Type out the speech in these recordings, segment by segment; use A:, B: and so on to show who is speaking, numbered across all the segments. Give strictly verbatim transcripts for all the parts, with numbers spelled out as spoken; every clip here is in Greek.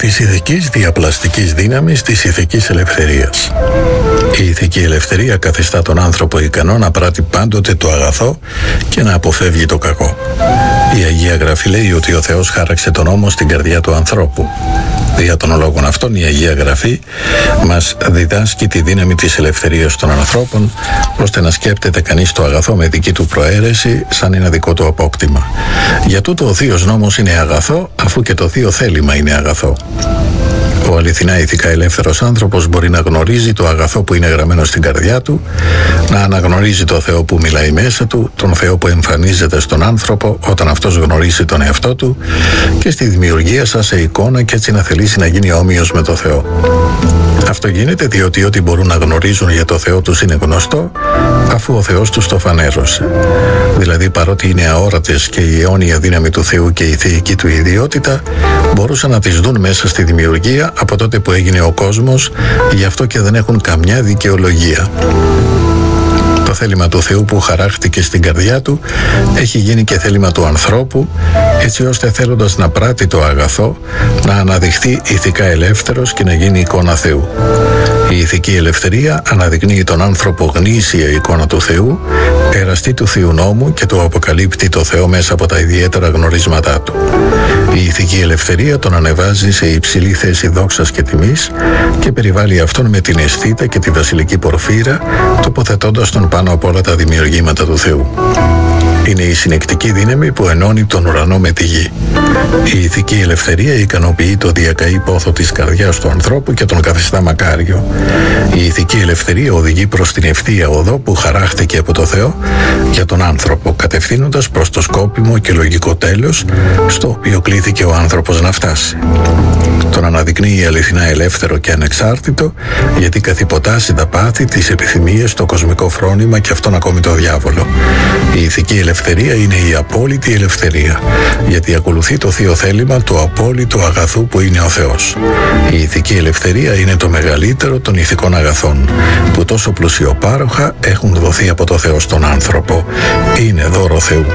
A: της ηθικής διαπλαστικής δύναμης της ηθικής ελευθερίας. Η ηθική ελευθερία καθιστά τον άνθρωπο ικανό να πράττει πάντοτε το αγαθό και να αποφεύγει το κακό. Η Αγία Γραφή λέει ότι ο Θεός χάραξε τον νόμο στην καρδιά του ανθρώπου. Δια των λόγων αυτών η Αγία Γραφή μας διδάσκει τη δύναμη της ελευθερίας των ανθρώπων, ώστε να σκέπτεται κανείς το αγαθό με δική του προαίρεση σαν ένα δικό του απόκτημα. Για τούτο ο Θείος Νόμος είναι αγαθό, αφού και το Θείο Θέλημα είναι αγαθό. Ο αληθινά ηθικά ελεύθερος άνθρωπος μπορεί να γνωρίζει το αγαθό που είναι γραμμένο στην καρδιά του, να αναγνωρίζει το Θεό που μιλάει μέσα του, τον Θεό που εμφανίζεται στον άνθρωπο όταν αυτός γνωρίζει τον εαυτό του και στη δημιουργία σας σε εικόνα, και έτσι να θελήσει να γίνει όμοιος με το Θεό. Αυτό γίνεται διότι ό,τι μπορούν να γνωρίζουν για το Θεό τους είναι γνωστό, αφού ο Θεός τους το φανέρωσε. Δηλαδή, παρότι είναι αόρατες και η αιώνια δύναμη του Θεού και η θεϊκή του ιδιότητα, μπορούσαν να τις δουν μέσα στη δημιουργία από τότε που έγινε ο κόσμος, γι' αυτό και δεν έχουν καμιά δικαιολογία. Το θέλημα του Θεού που χαράχτηκε στην καρδιά του έχει γίνει και θέλημα του ανθρώπου, έτσι ώστε θέλοντας να πράττει το αγαθό να αναδειχθεί ηθικά ελεύθερος και να γίνει εικόνα Θεού. Η ηθική ελευθερία αναδεικνύει τον άνθρωπο γνήσια εικόνα του Θεού, εραστή του Θείου Νόμου, και του αποκαλύπτει το Θεό μέσα από τα ιδιαίτερα γνωρίσματά του. Η ηθική ελευθερία τον ανεβάζει σε υψηλή θέση δόξας και τιμής και περιβάλλει αυτόν με την αισθήτα και τη βασιλική πορφύρα, τοποθετώντας τον πάνω από όλα τα δημιουργήματα του Θεού. Είναι η συνεκτική δύναμη που ενώνει τον ουρανό με τη γη. Η ηθική ελευθερία ικανοποιεί το διακαή πόθο της καρδιάς του ανθρώπου και τον καθιστά μακάριο. Η ηθική ελευθερία οδηγεί προς την ευθεία οδό που χαράχτηκε από το Θεό για τον άνθρωπο, κατευθύνοντας προς το σκόπιμο και λογικό τέλος στο οποίο κλήθηκε ο άνθρωπος να φτάσει. Τον αναδεικνύει αληθινά ελεύθερο και ανεξάρτητο, γιατί καθυποτάσσει τα πάθη, τις επιθυμίες, το κοσμικό φρόνημα και αυτόν ακόμη το διάβολο. Η ηθική ελευθερία είναι η απόλυτη ελευθερία, γιατί ακολουθεί το θείο θέλημα του απόλυτου αγαθού που είναι ο Θεός. Η ηθική ελευθερία είναι το μεγαλύτερο των ηθικών αγαθών, που τόσο πλουσιοπάροχα έχουν δοθεί από το Θεό στον άνθρωπο. Είναι δώρο Θεού.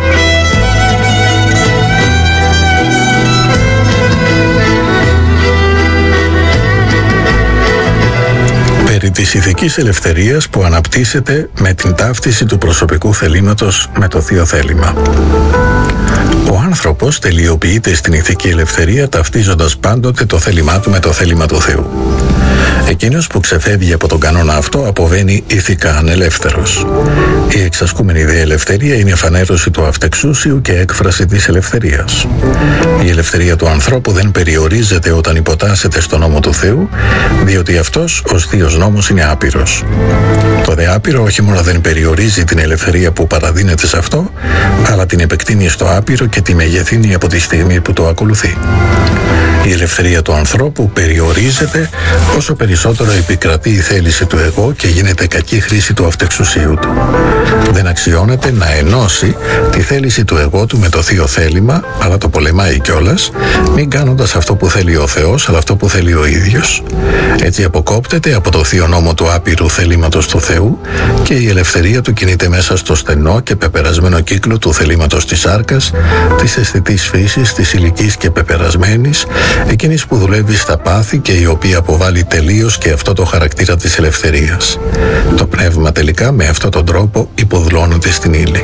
A: Περί της ηθικής ελευθερίας που αναπτύσσεται με την ταύτιση του προσωπικού θελήματος με το θείο θέλημα. Ο άνθρωπος τελειοποιείται στην ηθική ελευθερία ταυτίζοντας πάντοτε το θέλημά του με το θέλημα του Θεού. Εκείνος που ξεφεύγει από τον κανόνα αυτό αποβαίνει ηθικά ανελεύθερος. Η εξασκούμενη δε ελευθερία είναι φανέρωση του αυτεξούσιου και έκφραση της ελευθερίας. Η ελευθερία του ανθρώπου δεν περιορίζεται όταν υποτάσσεται στον νόμο του Θεού, διότι αυτός ως θείος νόμος είναι άπειρος. Το δε άπειρο όχι μόνο δεν περιορίζει την ελευθερία που παραδίνεται σε αυτό, αλλά την επεκτείνει στο άπειρο και τη μεγεθύνει από τη στιγμή που το ακολουθεί. Η ελευθερία του ανθρώπου περιορίζεται όσο περισσότερο επικρατεί η θέληση του εγώ και γίνεται κακή χρήση του αυτεξουσίου του. Δεν αξιώνεται να ενώσει τη θέληση του εγώ του με το θείο θέλημα, αλλά το πολεμάει κιόλας, μην κάνοντας αυτό που θέλει ο Θεός, αλλά αυτό που θέλει ο ίδιος. Έτσι αποκόπτεται από το θείο νόμο του άπειρου θελήματος του Θεού και η ελευθερία του κινείται μέσα στο στενό και πεπερασμένο κύκλο του θελήματος της σάρκας, της αισθητής φύσης, της ηλικής και πεπερασμένης, εκείνης που δουλεύει στα πάθη και η οποία αποβάλλει τελείως και αυτό το χαρακτήρα της ελευθερίας. Το πνεύμα τελικά με αυτόν τον τρόπο υποδουλώνεται στην ύλη.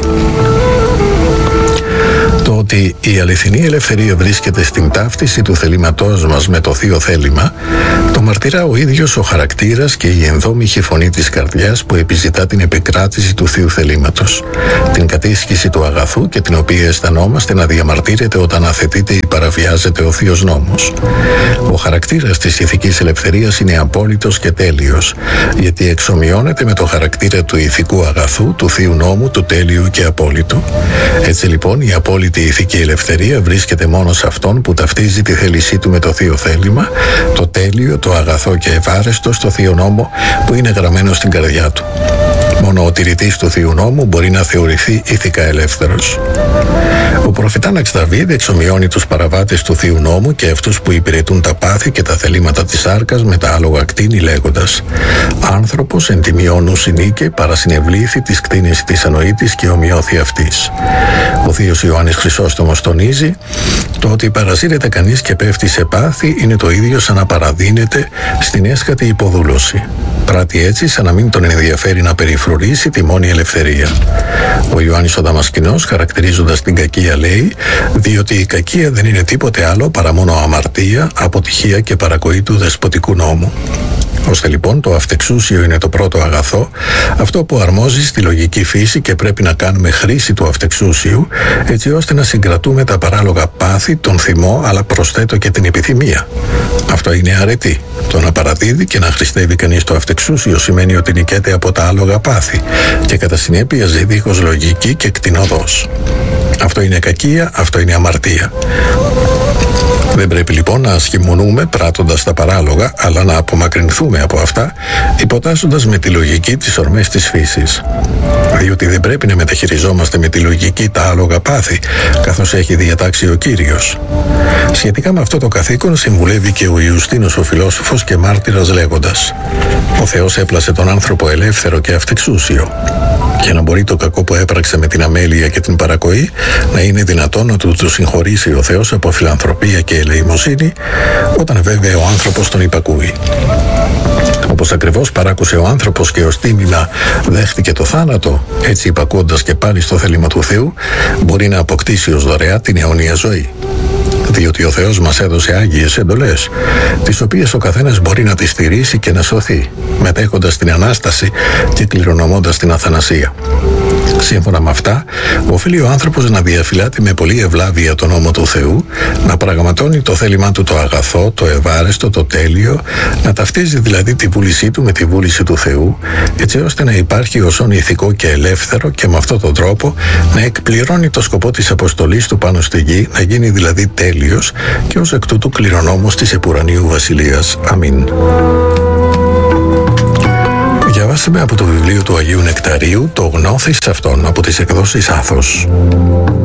A: Το ότι η αληθινή ελευθερία βρίσκεται στην ταύτιση του θελήματός μας με το θείο θέλημα, το μαρτυρά ο ίδιος ο χαρακτήρας και η ενδόμηχη φωνή της καρδιάς που επιζητά την επικράτηση του θείου θελήματος, την κατήσχηση του αγαθού και την οποία αισθανόμαστε να διαμαρτύρεται όταν αθετείται ή παραβιάζεται ο θείος νόμος. Ο χαρακτήρας της ηθικής ελευθερίας είναι απόλυτος και τέλειος, γιατί εξομοιώνεται με το χαρακτήρα του ηθικού αγαθού, του θείου νόμου, του τέλειου και απόλυτου. Έτσι λοιπόν η απόλυτη η ηθική ελευθερία βρίσκεται μόνο σε αυτόν που ταυτίζει τη θέλησή του με το θείο θέλημα, το τέλειο, το αγαθό και ευάρεστο στο θείο νόμο που είναι γραμμένο στην καρδιά του. Μόνο ο τηρητής του θείου νόμου μπορεί να θεωρηθεί ηθικά ελεύθερος. Ο προφητάναξ Δαβίδ εξομοιώνει τους παραβάτες του Θείου Νόμου και αυτούς που υπηρετούν τα πάθη και τα θελήματα της σάρκας με τα άλογα κτήνη, λέγοντας: «Άνθρωπος εν τιμιό νου συνήκε, παρασυνευλήθη της κτήνης της ανοήτης και ομοιώθη αυτής». Ο Θείος Ιωάννης Χρυσόστομος τονίζει: «Το ότι παρασύρεται κανείς και πέφτει σε πάθη είναι το ίδιο σαν να παραδίνεται στην έσχατη υποδούλωση. Πράττει έτσι σαν να μην τον ενδιαφέρει να περιφρουρήσει τη μόνη ελευθερία». Ο Ιωάννης ο Δαμασκηνός, χαρακτηρίζοντας την κακία, λέει: «Διότι η κακία δεν είναι τίποτε άλλο παρά μόνο αμαρτία, αποτυχία και παρακοή του δεσποτικού νόμου». Ώστε λοιπόν το αυτεξούσιο είναι το πρώτο αγαθό, αυτό που αρμόζει στη λογική φύση και πρέπει να κάνουμε χρήση του αυτεξούσιου, έτσι ώστε να συγκρατούμε τα παράλογα πάθη, τον θυμό, αλλά προσθέτω και την επιθυμία. Αυτό είναι αρετή. Το να παραδίδει και να χρηστεύει κανείς το αυτεξούσιο σημαίνει ότι νικέται από τα άλογα πάθη και κατά συνέπεια ζει δίχως λογική και κτηνοδός. Αυτό είναι κακία, αυτό είναι αμαρτία. Δεν πρέπει λοιπόν να ασχημονούμε πράττοντας τα παράλογα, αλλά να απομακρυνθούμε από αυτά, υποτάσσοντας με τη λογική τις ορμές της φύσης. Διότι δεν πρέπει να μεταχειριζόμαστε με τη λογική τα άλογα πάθη, καθώς έχει διατάξει ο Κύριος. Σχετικά με αυτό το καθήκον συμβουλεύει και ο Ιουστίνος ο φιλόσοφος και μάρτυρας, λέγοντας: «Ο Θεός έπλασε τον άνθρωπο ελεύθερο και αυτεξούσιο. Για να μπορεί το κακό που έπραξε με την αμέλεια και την παρακοή να είναι δυνατόν να του το συγχωρήσει ο Θεός από φιλανθρωπία και ελεημοσύνη, όταν βέβαια ο άνθρωπος τον υπακούει. Όπως ακριβώς παράκουσε ο άνθρωπος και ως τίμημα δέχτηκε το θάνατο, έτσι υπακούοντας και πάλι στο θέλημα του Θεού, μπορεί να αποκτήσει ως δωρεά την αιώνια ζωή. Διότι ο Θεός μας έδωσε άγιες εντολές, τις οποίες ο καθένας μπορεί να τις στηρίσει και να σωθεί, μετέχοντας την Ανάσταση και κληρονομώντας την Αθανασία. Σύμφωνα με αυτά, οφείλει ο άνθρωπος να διαφυλάτει με πολλή ευλάβεια τον νόμο του Θεού, να πραγματώνει το θέλημά του το αγαθό, το ευάρεστο, το τέλειο, να ταυτίζει δηλαδή τη βούλησή του με τη βούληση του Θεού, έτσι ώστε να υπάρχει οσόν ηθικό και ελεύθερο και με αυτόν τον τρόπο να εκπληρώνει το σκοπό της αποστολής του πάνω στη γη, να γίνει δηλαδή τέλειος και ως εκ τούτου κληρονόμος της επουρανίου βασιλείας. Αμήν. Διαβάσαμε από το βιβλίο του Αγίου Νεκταρίου το «Γνώθις αυτόν» από τις εκδόσεις Άθος.